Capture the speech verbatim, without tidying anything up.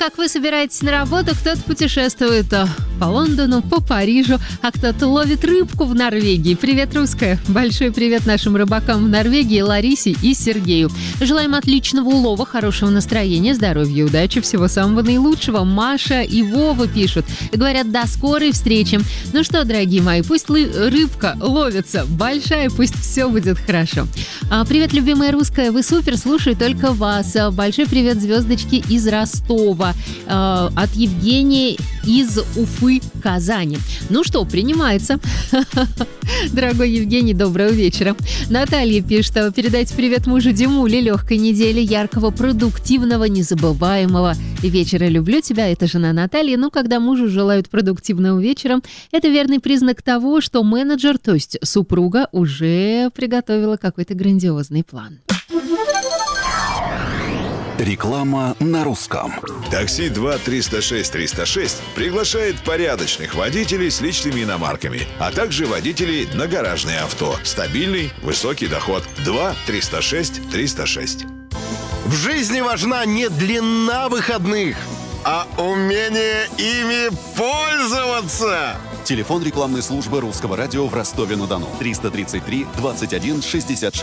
как вы собираетесь на работу, кто-то путешествует по Лондону, по Парижу, а кто-то ловит рыбку в Норвегии. Привет, русская! Большой привет нашим рыбакам в Норвегии, Ларисе и Сергею. Желаем отличного улова, хорошего настроения, здоровья, удачи, всего самого наилучшего. Маша и Вова пишут и говорят: до скорой встречи. Ну что, дорогие мои, пусть лы- рыбка ловится большая, пусть все будет хорошо. А, привет, любимая русская, вы супер, слушаю только вас. А, большой привет звездочки из Ростова, а, от Евгения из Уфы, Казани. Ну что, принимается. Дорогой Евгений, доброго вечера. Наталья пишет: передайте привет мужу Димуле, легкой недели, яркого, продуктивного, незабываемого вечера. Люблю тебя, это жена Наталья. Ну, когда мужу желают продуктивного вечера, это верный признак того, что менеджер, то есть супруга, уже приготовила какой-то грандиозный план. Реклама на русском. Такси два триста шесть триста шесть приглашает порядочных водителей с личными иномарками, а также водителей на гаражные авто. Стабильный, высокий доход. два триста шесть триста шесть. В жизни важна не длина выходных, а умение ими пользоваться. Телефон рекламной службы Русского радио в Ростове-на-Дону. триста тридцать три двадцать один шестьдесят шесть.